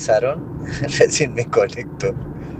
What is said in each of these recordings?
Saron, recién me conecto.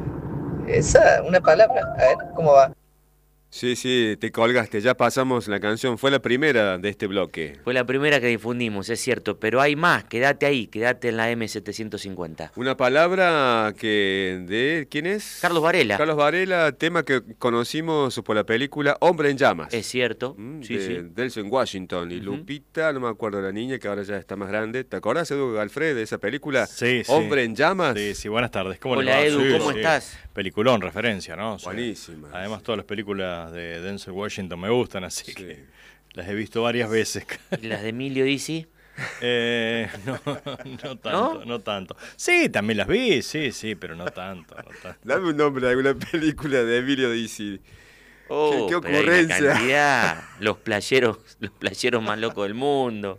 Esa, una palabra, a ver, ¿cómo va? Sí, sí, te colgaste, ya pasamos la canción, fue la primera de este bloque. Fue la primera que difundimos, es cierto, pero hay más, quédate ahí, quédate en la M750. Una palabra ¿quién es? Carlos Varela, Carlos Varela, tema que conocimos por la película Hombre en es Llamas, cierto, sí, de sí. Denzel Washington y Ujú. Lupita, no me acuerdo la niña que ahora ya está más grande. ¿Te acordás, Edu Galfred, de esa película Sí, sí. Hombre en Sí, Llamas? sí, buenas tardes. ¿Cómo les Hola va? Edu, Sí, ¿cómo sí. estás? Peliculón, referencia, ¿no? Sí. Buenísima. Además, todas las películas de Denzel Washington me gustan, así Sí. que las he visto varias veces. ¿Y las de Emilio Dizzy? No, no ¿No? tanto, no tanto. Sí, también las vi, sí, sí, pero no tanto, no tanto. Dame un nombre de alguna película de Emilio Dizzy. ¿Qué Pero hay una ocurrencia? cantidad, los playeros más locos del mundo.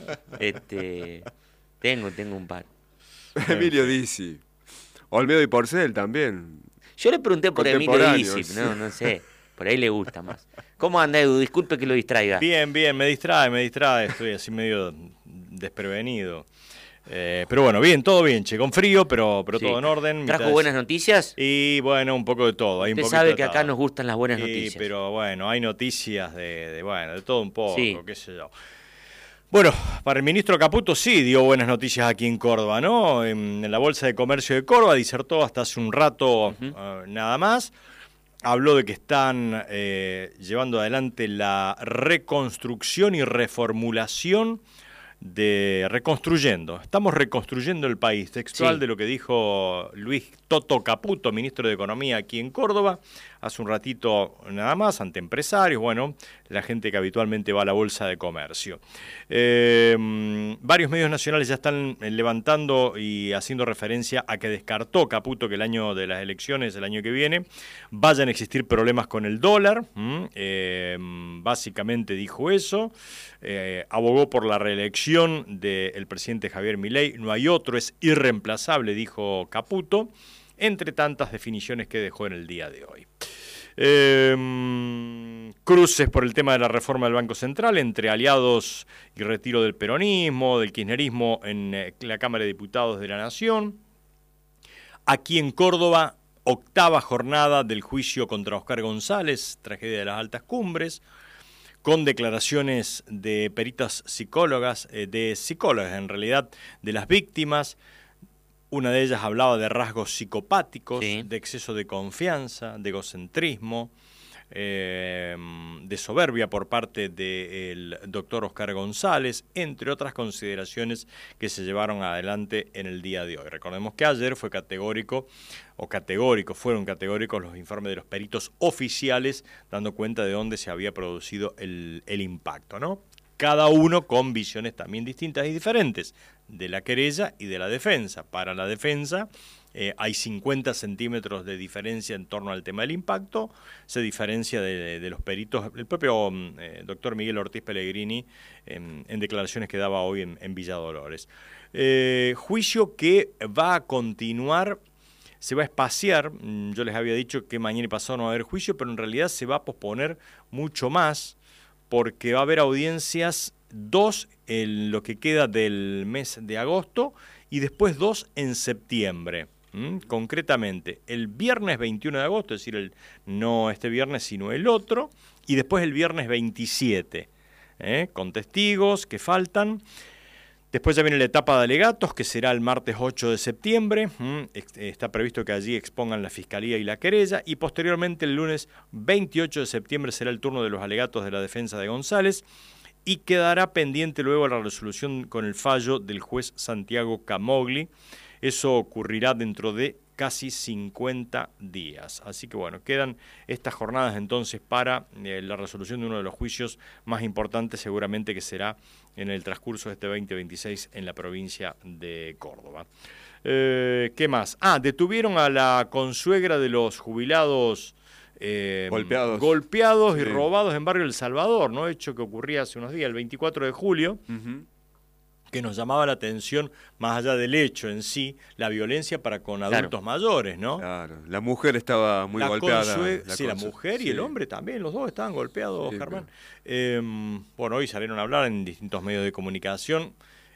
Este, tengo un par. En Emilio fin. Dizzy. Olmedo y Porcel también. Yo le pregunté por Emilio Contemporáneos. Dizzy, no sé, por ahí le gusta más. ¿Cómo anda Edu? Disculpe que lo distraiga. Bien, bien, me distrae, estoy así medio desprevenido. Pero bueno, bien, todo bien, che, con frío, pero Sí. todo en orden. ¿Trajo buenas noticias? Y bueno, un poco de todo. Hay un Usted poquito sabe de que acá todo. nos gustan las buenas Sí, noticias. pero bueno, hay noticias bueno, de todo un poco, Sí. qué sé yo. Bueno, para el ministro Caputo sí dio buenas noticias aquí en Córdoba, ¿no? En la Bolsa de Comercio de Córdoba disertó hasta hace un rato Ujú. nada más. Habló de que están llevando adelante la reconstrucción y reformulación reconstruyendo. Estamos reconstruyendo el país. Textual Sí. de lo que dijo Luis Toto Caputo, ministro de Economía aquí en Córdoba, hace un ratito nada más, ante empresarios, bueno, la gente que habitualmente va a la Bolsa de Comercio. Varios medios nacionales ya están levantando y haciendo referencia a que descartó Caputo que el año de las elecciones, el año que viene, vayan a existir problemas con el dólar. Básicamente dijo eso. Abogó por la reelección del presidente Javier Milei. No hay otro, es irreemplazable, dijo Caputo, entre tantas definiciones que dejó en el día de hoy. Cruces por el tema de la reforma del Banco Central entre aliados y retiro del peronismo, del kirchnerismo en la Cámara de Diputados de la Nación. Aquí en Córdoba, octava jornada del juicio contra Oscar González, tragedia de las Altas Cumbres, con declaraciones de peritas psicólogas, de psicólogas en realidad, de las víctimas. Una de ellas hablaba de rasgos psicopáticos, Sí. de exceso de confianza, de egocentrismo, de soberbia por parte del doctor Oscar González, entre otras consideraciones que se llevaron adelante en el día de hoy. Recordemos que ayer fue fueron categóricos los informes de los peritos oficiales, dando cuenta de dónde se había producido el impacto, ¿no? Cada uno con visiones también distintas y diferentes, de la querella y de la defensa. Para la defensa hay 50 centímetros de diferencia en torno al tema del impacto, se diferencia de los peritos, el propio doctor Miguel Ortiz Pellegrini en declaraciones que daba hoy en Villa Dolores. Juicio que va a continuar. Se va a espaciar, yo les había dicho que mañana y pasado no va a haber juicio, pero en realidad se va a posponer mucho más, porque va a haber audiencias, dos en lo que queda del mes de agosto y después dos en septiembre. Concretamente, el viernes 21 de agosto, es decir, no este viernes sino el otro, y después el viernes 27, con testigos que faltan. Después ya viene la etapa de alegatos, que será el martes 8 de septiembre. Está previsto que allí expongan la Fiscalía y la querella. Y posteriormente, el lunes 28 de septiembre, será el turno de los alegatos de la defensa de González. Y quedará pendiente luego la resolución con el fallo del juez Santiago Camogli. Eso ocurrirá dentro de casi 50 días. Así que bueno, quedan estas jornadas entonces para la resolución de uno de los juicios más importantes, seguramente que será en el transcurso de este 2026 en la provincia de Córdoba. ¿Qué más? Detuvieron a la consuegra de los jubilados golpeados y Sí. robados en Barrio El Salvador, ¿no? Hecho que ocurría hace unos días, el 24 de julio. Ujú. Que nos llamaba la atención, más allá del hecho en sí, la violencia para con adultos mayores, ¿no? Claro, la mujer estaba muy golpeada. La mujer y el hombre también, los dos estaban golpeados, Sí, Germán. Bueno, hoy salieron a hablar en distintos medios de comunicación.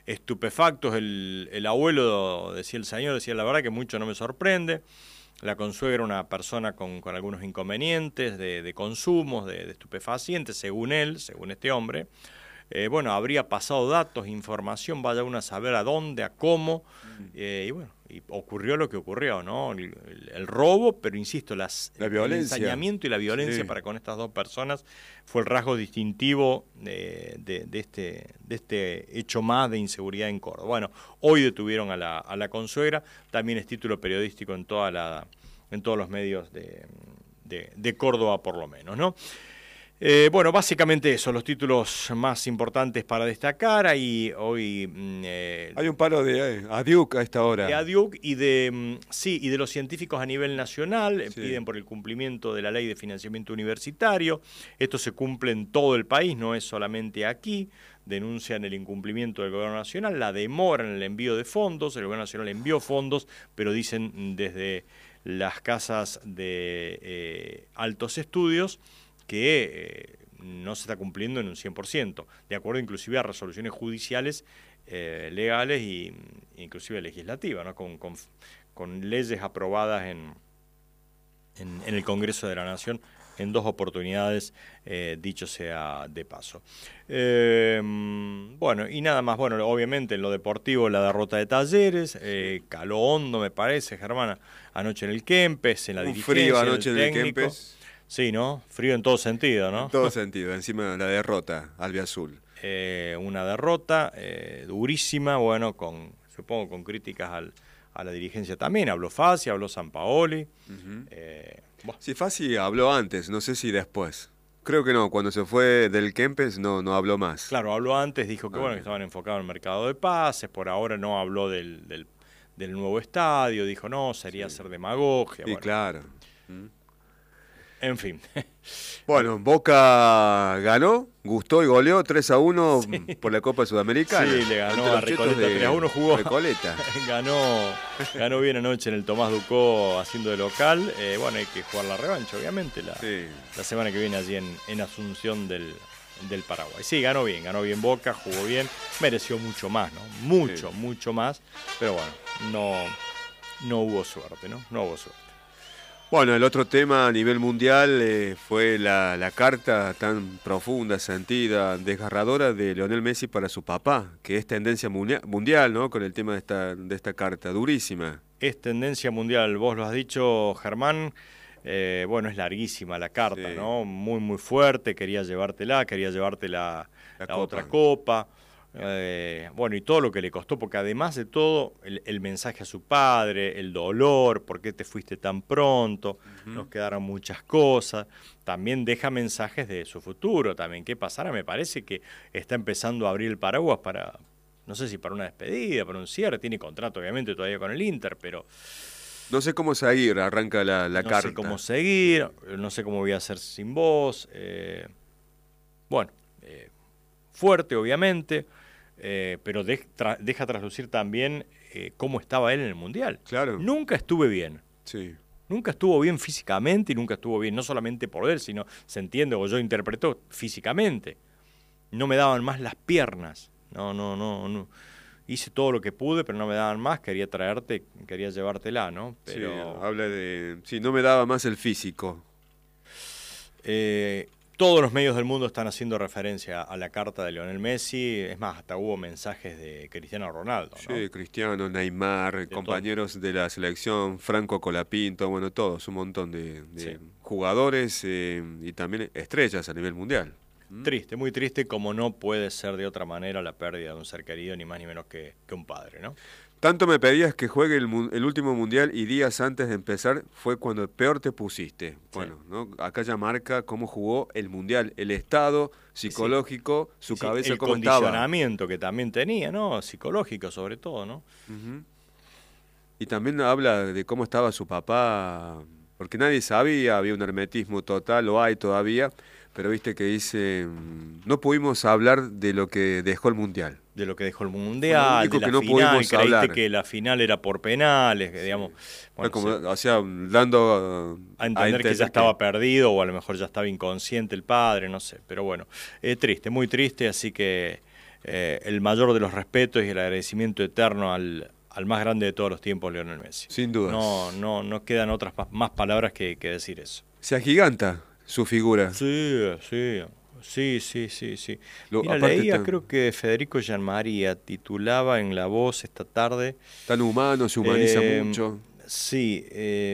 estupefactos. El abuelo, decía el señor, decía la verdad que mucho no me sorprende. La consuegra una persona con algunos inconvenientes de consumos, de estupefacientes, según él, según este hombre. Bueno, habría pasado datos, información, vaya uno a saber a dónde, a cómo, y bueno, y ocurrió lo que ocurrió, ¿no? El robo, pero insisto, La el violencia. ensañamiento y la violencia Sí. para con estas dos personas fue el rasgo distintivo de este hecho más de inseguridad en Córdoba. Bueno, hoy detuvieron a la consuegra, también es título periodístico en todos los medios de Córdoba por lo menos, ¿no? Bueno, básicamente eso, los títulos más importantes para destacar. Hay hoy Hay un palo de Adiuk a esta hora. de ADIUC y de los científicos a nivel nacional. Sí. Piden por el cumplimiento de la ley de financiamiento universitario. Esto se cumple en todo el país, no es solamente aquí. Denuncian el incumplimiento del gobierno nacional, la demora en el envío de fondos. El gobierno nacional envió fondos, pero dicen desde las casas de altos estudios que no se está cumpliendo en un 100%, de acuerdo inclusive a resoluciones judiciales legales e inclusive legislativas, ¿no? Con leyes aprobadas en el Congreso de la Nación en 2 oportunidades, dicho sea de paso. Bueno, y nada más, bueno, obviamente en lo deportivo la derrota de Talleres, caló hondo me parece, Germán, anoche en el Kempes, en la Un dirigencia, frío anoche en el técnico. Kempes. Sí, ¿no? Frío en todo sentido, ¿no? En todo sentido, encima de la derrota, albiazul. Una derrota durísima, bueno, supongo con críticas a la dirigencia también. Habló Fassi, habló Sampaoli. Bueno, Sí, Fassi habló antes, no sé si después. Creo que no, cuando se fue del Kempes no habló más. claro, habló antes, dijo que bueno, que estaban enfocados en el mercado de pases, por ahora no habló del nuevo estadio, dijo no, sería hacer demagogia. Sí, Bueno, claro. en fin. Bueno, Boca ganó, gustó y goleó 3-1 por la Copa Sudamericana. Sí, le ganó Ante a los chetos Recoleta 3-1, jugó. Recoleta. ganó bien anoche en el Tomás Ducó haciendo de local. Bueno, hay que jugar la revancha, obviamente, Sí. la semana que viene allí en Asunción del Paraguay. Sí, ganó bien Boca, jugó bien, mereció mucho más, ¿no? Mucho más, pero bueno, no hubo suerte, ¿no? No hubo suerte. Bueno, el otro tema a nivel mundial fue la carta tan profunda, sentida, desgarradora de Lionel Messi para su papá, que es tendencia mundial, ¿no? Con el tema de esta carta, durísima. Es tendencia mundial, vos lo has dicho, Germán. Bueno, es larguísima la carta, Sí. ¿no? Muy fuerte, quería llevarte la copa. otra copa. Bueno, y todo lo que le costó, porque además de todo, el mensaje a su padre, el dolor, por qué te fuiste tan pronto, nos quedaron muchas cosas. También deja mensajes de su futuro, también qué pasará. Me parece que está empezando a abrir el paraguas para, no sé si para una despedida, para un cierre. Tiene contrato, obviamente, todavía con el Inter, pero No sé cómo seguir, arranca la no carta. sé cómo seguir, no sé cómo voy a hacer sin vos. Bueno, fuerte, obviamente. Pero deja traslucir también cómo estaba él en el Mundial. Claro. Nunca estuve bien. Sí. Nunca estuvo bien físicamente y nunca estuvo bien, no solamente por él, sino, se entiende, o yo interpreto, físicamente. No me daban más las piernas. No. Hice todo lo que pude, pero no me daban más. Quería llevártela, ¿no? Pero Sí, habla de... Sí, no me daba más el físico. todos los medios del mundo están haciendo referencia a la carta de Lionel Messi. Es más, hasta hubo mensajes de Cristiano Ronaldo, ¿no? Sí, Cristiano, Neymar, compañeros de la selección, Franco Colapinto, bueno, todos, un montón de Sí. jugadores y también estrellas a nivel mundial. Triste, muy triste, como no puede ser de otra manera la pérdida de un ser querido, ni más ni menos que un padre, ¿no? Tanto me pedías que juegue el último mundial y días antes de empezar fue cuando peor te pusiste. Bueno, ¿no? Acá ya marca cómo jugó el mundial, el estado psicológico, su cabeza el cómo estaba. condicionamiento que también tenía, ¿no? Psicológico sobre todo, ¿no? Ujú. Y también habla de cómo estaba su papá, porque nadie sabía, había un hermetismo total, lo hay todavía, pero viste que dice, no pudimos hablar de lo que dejó el mundial. De lo que dejó el Fue lo Mundial, único de la que no final, pudimos creíste hablar. que la final era por penales, que digamos... Fue Bueno, como, sí, o sea, dando a entender que ya estaba perdido o a lo mejor ya estaba inconsciente el padre, no sé. Pero bueno, triste, muy triste, así que el mayor de los respetos y el agradecimiento eterno al más grande de todos los tiempos, Lionel Messi. Sin duda. No quedan otras más palabras que decir eso. Se agiganta su figura. Sí. Mira, leía, creo que Federico Gianmaria titulaba en La Voz esta tarde. Tan humano, se humaniza mucho. Sí.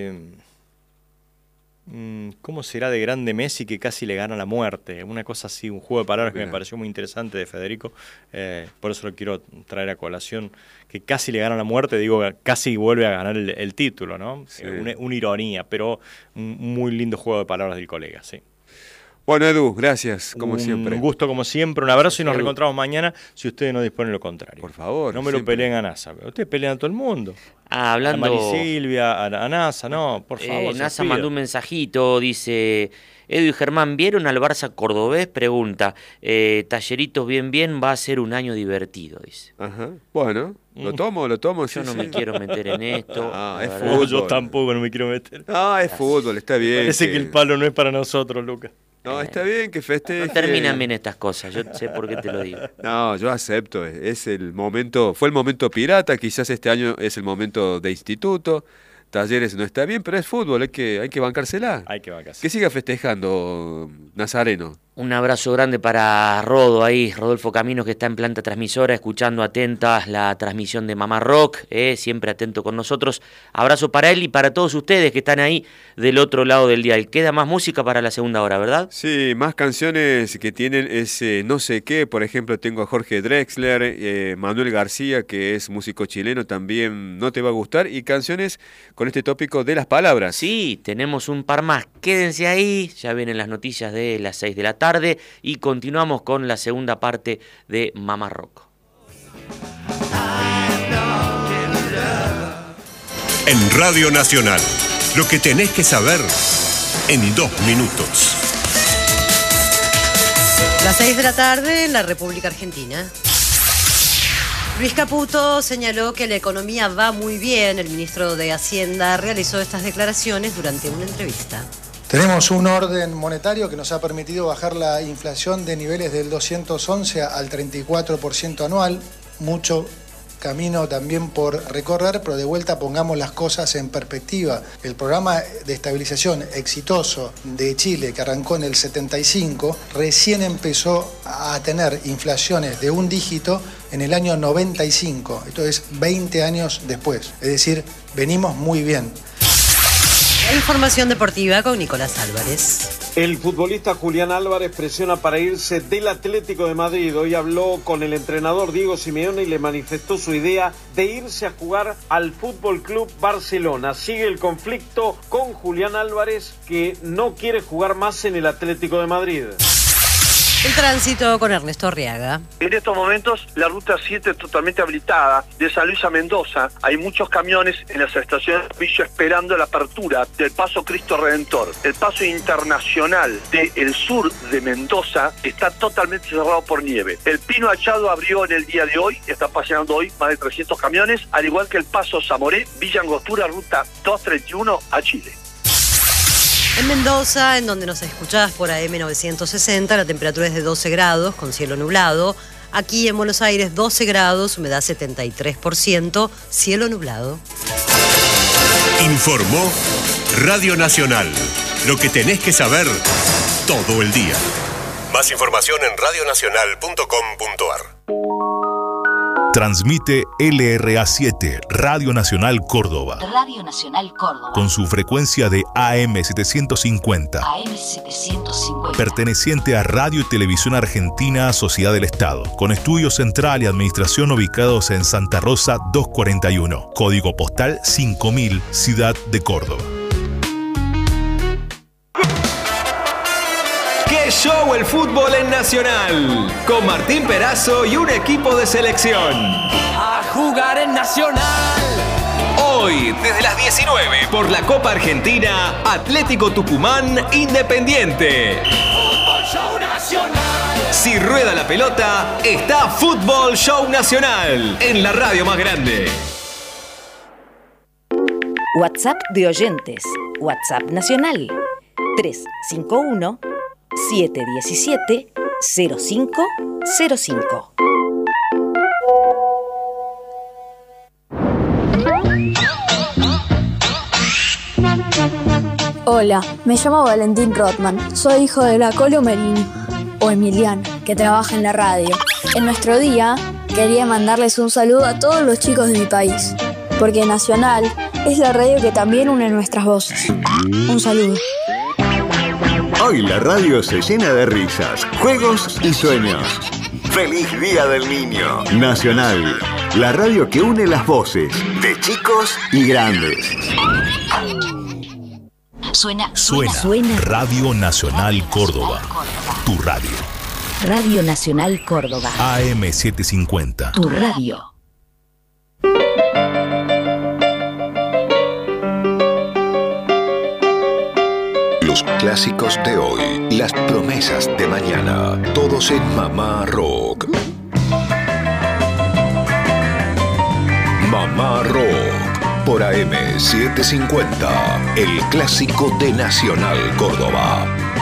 ¿Cómo será de grande Messi que casi le gana la muerte? Una cosa así, un juego de palabras que me pareció muy interesante de Federico. Por eso lo quiero traer a colación. Que casi le gana la muerte, digo, casi vuelve a ganar el título, ¿no? Sí. Una ironía, pero un muy lindo juego de palabras del colega, sí. Bueno, Edu, gracias, como siempre. Un gusto como siempre, un abrazo y nos reencontramos mañana si ustedes no disponen lo contrario. Por favor. No me lo peleen a NASA. Ustedes pelean a todo el mundo. Hablando... A Marisilvia, a NASA, no, por favor. NASA mandó un mensajito, dice... Edu y Germán, ¿vieron al Barça cordobés? Pregunta. Talleritos bien, va a ser un año divertido, dice. Ajá. Bueno, lo tomo. Yo no me quiero meter en esto. Es fútbol. Yo tampoco no me quiero meter. Es fútbol, está bien. Parece que el palo no es para nosotros, Lucas. No, está bien que festeje. No terminan bien estas cosas, yo sé por qué te lo digo. No, yo acepto, es el momento, fue el momento pirata, quizás este año es el momento de instituto, Talleres no está bien, pero es fútbol, hay que bancársela. Hay que bancarse. Que siga festejando, Nazareno. Un abrazo grande para Rodo ahí, Rodolfo Caminos, que está en planta transmisora, escuchando atentas la transmisión de Mamá Rock, siempre atento con nosotros. Abrazo para él y para todos ustedes que están ahí del otro lado del dial. Queda más música para la segunda hora, ¿verdad? Sí, más canciones que tienen ese no sé qué. Por ejemplo, tengo a Jorge Drexler, Manuel García, que es músico chileno, también no te va a gustar, y canciones con este tópico de las palabras. Sí, tenemos un par más. Quédense ahí, ya vienen las noticias de las 6 de la tarde y continuamos con la segunda parte de Mamá Rock. En Radio Nacional, lo que tenés que saber en 2 minutos. Las 6 de la tarde en la República Argentina. Luis Caputo señaló que la economía va muy bien. El ministro de Hacienda realizó estas declaraciones durante una entrevista. Tenemos un orden monetario que nos ha permitido bajar la inflación de niveles del 211 al 34% anual. Mucho camino también por recorrer, pero de vuelta pongamos las cosas en perspectiva. El programa de estabilización exitoso de Chile, que arrancó en el 75, recién empezó a tener inflaciones de un dígito en el año 95. Esto es 20 años después. Es decir, venimos muy bien. Información deportiva con Nicolás Álvarez. El futbolista Julián Álvarez presiona para irse del Atlético de Madrid. Hoy habló con el entrenador Diego Simeone y le manifestó su idea de irse a jugar al Fútbol Club Barcelona. Sigue el conflicto con Julián Álvarez, que no quiere jugar más en el Atlético de Madrid. El tránsito con Ernesto Arriaga. En estos momentos la ruta 7 es totalmente habilitada, de San Luis a Mendoza. Hay muchos camiones en las estaciones de servicio esperando la apertura del Paso Cristo Redentor. El paso internacional del sur de Mendoza está totalmente cerrado por nieve. El Pino Achado abrió en el día de hoy, está paseando hoy más de 300 camiones, al igual que el Paso Zamoré, Villa Angostura, ruta 231 a Chile. En Mendoza, en donde nos escuchás por AM 960, la temperatura es de 12 grados, con cielo nublado. Aquí en Buenos Aires, 12 grados, humedad 73%, cielo nublado. Informó Radio Nacional. Lo que tenés que saber todo el día. Más información en radionacional.com.ar. Transmite LRA7, Radio Nacional Córdoba. Radio Nacional Córdoba. Con su frecuencia de AM750. AM750. Perteneciente a Radio y Televisión Argentina, Sociedad del Estado. Con estudio central y administración ubicados en Santa Rosa 241. Código postal 5000, Ciudad de Córdoba. ¡Qué show el fútbol en Nacional! Con Martín Perazo y un equipo de selección. A jugar en Nacional. Hoy, desde las 19, por la Copa Argentina, Atlético Tucumán Independiente. Fútbol Show Nacional. Si rueda la pelota, está Fútbol Show Nacional en la radio más grande. WhatsApp de oyentes. WhatsApp nacional. 351-717-0505. Hola, me llamo Valentín Rothman, soy hijo de la Colo Merini, o Emiliano, que trabaja en la radio. En nuestro día, quería mandarles un saludo a todos los chicos de mi país, porque Nacional es la radio que también une nuestras voces. Un saludo. Hoy la radio se llena de risas, juegos y sueños. ¡Feliz Día del Niño! Nacional, la radio que une las voces de chicos y grandes. Suena. Radio Nacional Córdoba. Tu radio. Radio Nacional Córdoba. AM750. Tu radio. Los clásicos de hoy, las promesas de mañana, todos en Mamá Rock. Mamá Rock, por AM750, el clásico de Nacional Córdoba.